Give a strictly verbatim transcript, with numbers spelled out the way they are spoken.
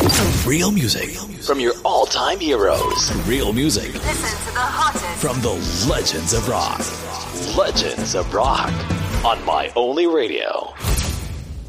Real music from your all-time heroes. Real music. Listen to the hottest from the legends of rock. Legends of Rock on My Only Radio.